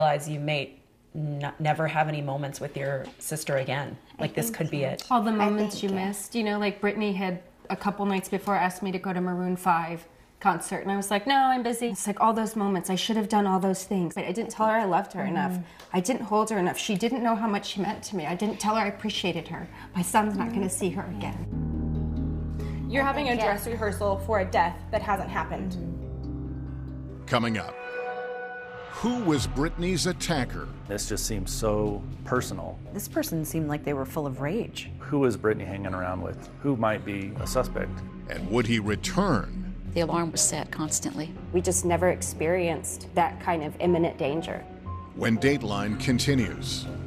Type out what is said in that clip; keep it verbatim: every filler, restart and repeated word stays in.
realize you may n never have any moments with your sister again. Like, this could be it. All the moments think, you yeah. missed. You know, like Brittany had a couple nights before asked me to go to Maroon five concert, and I was like, no, I'm busy. It's like all those moments. I should have done all those things. I didn't tell her I loved her mm-hmm. enough. I didn't hold her enough. She didn't know how much she meant to me. I didn't tell her I appreciated her. My son's not going to see her again. You're having a dress rehearsal for a death that hasn't happened. Coming up, who was Brittany's attacker? This just seems so personal. This person seemed like they were full of rage. Who is Brittany hanging around with? Who might be a suspect? And would he return? The alarm was set constantly. We just never experienced that kind of imminent danger. When Dateline continues.